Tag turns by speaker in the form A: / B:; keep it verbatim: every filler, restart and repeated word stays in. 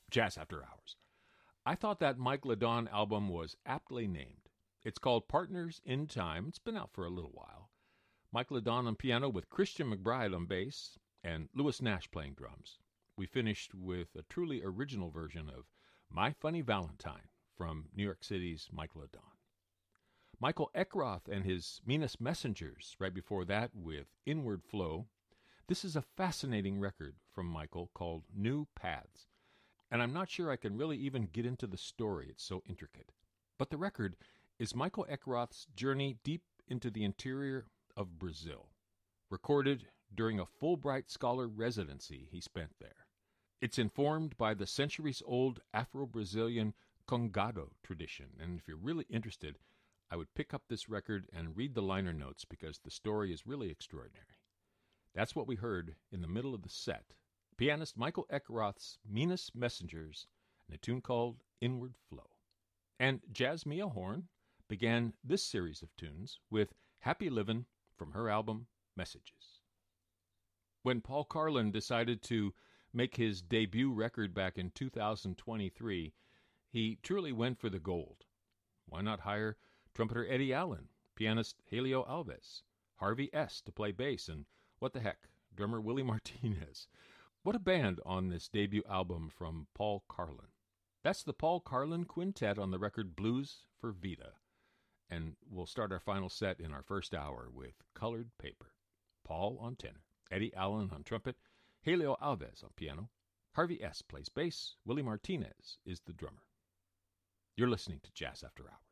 A: Jazz After Hours. I thought that Mike LeDon album was aptly named. It's called Partners in Time. It's been out for a little while. Mike LeDon on piano with Christian McBride on bass and Louis Nash playing drums. We finished with a truly original version of My Funny Valentine from New York City's Mike LeDon. Michael Eckroth and his Meanest Messengers right before that with Inward Flow. This is a fascinating record from Michael called New Paths, and I'm not sure I can really even get into the story. It's so intricate. But the record is Michael Eckroth's journey deep into the interior of Brazil, recorded during a Fulbright Scholar residency he spent there. It's informed by the centuries-old Afro-Brazilian Congado tradition, and if you're really interested, I would pick up this record and read the liner notes because the story is really extraordinary. That's what we heard in the middle of the set. Pianist Michael Eckroth's Meanest Messengers and a tune called Inward Flow. And Jazzmeia Horn began this series of tunes with Happy Livin' from her album Messages. When Paul Carlin decided to make his debut record back in two thousand twenty-three, he truly went for the gold. Why not hire trumpeter Eddie Allen, pianist Helio Alves, Harvey S. to play bass, and what the heck, drummer Willie Martinez. What a band on this debut album from Paul Carlin. That's the Paul Carlin Quintet on the record Blues for Vida. And we'll start our final set in our first hour with Colored Paper. Paul on tenor, Eddie Allen on trumpet, Helio Alves on piano, Harvey S. plays bass, Willie Martinez is the drummer. You're listening to Jazz After Hours.